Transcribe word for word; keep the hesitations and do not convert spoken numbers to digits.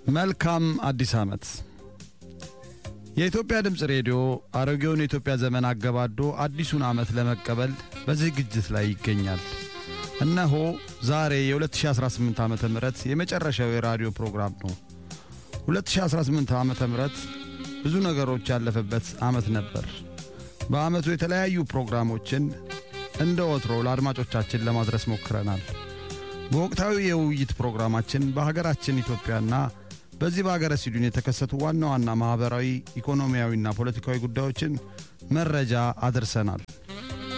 መልካም አዲስ ዓመት። የኢትዮጵያ ድምጽ ሬዲዮ አሮጌውን የኢትዮጵያ ዘመን አገባዶ አዲሱን ዓመት ለመቀበል በዝግጅት ላይ ይገኛል። እነሆ ዛሬ የ2018 ዓመተ ምህረት የመጨረሻው የራዲዮ ፕሮግራም ነው። ሁለት ሺህ አስራ ስምንት ዓመተ ምህረት ብዙ ነገሮች ያለፈበት ዓመት ነበር። በዓመቱ የተለያዩ ፕሮግራሞችን እንደ ወትሮ ለአድማጮቻችን ለማድረስ ሞክረናል። በወቅታዊ የውይይት ፕሮግራማችን በሀገራችን ኢትዮጵያና በዚህ በሀገረ ስዊድን የተከሰቱ ዋና ዋና ማህበራዊ፣ ኢኮኖሚያዊና ፖለቲካዊ ጉዳዮችን መረጃ አድርሰናል።